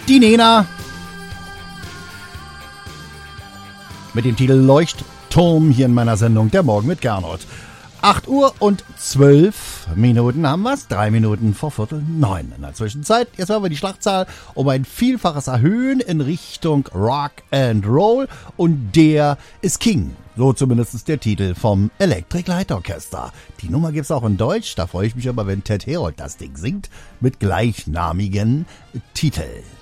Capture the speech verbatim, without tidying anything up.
Die Nena mit dem Titel Leuchtturm hier in meiner Sendung Der Morgen mit Gernot. acht Uhr und zwölf Minuten haben wir's. Drei Minuten vor Viertel neun. In der Zwischenzeit, jetzt werden wir die Schlachtzahl um ein Vielfaches erhöhen in Richtung Rock and Roll. Und der ist King. So zumindest der Titel vom Electric Light Orchestra. Die Nummer gibt's auch in Deutsch. Da freue ich mich aber, wenn Ted Herold das Ding singt. Mit gleichnamigen Titel.